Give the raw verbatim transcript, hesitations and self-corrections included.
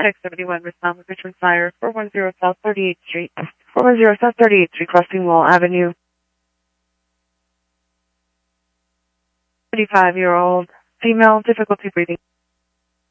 Medic seventy-one, respond with Richmond Fire, four one zero South thirty-eighth Street. four one zero South thirty-eighth Street, crossing Wall Avenue. thirty-five-year-old female, difficulty breathing.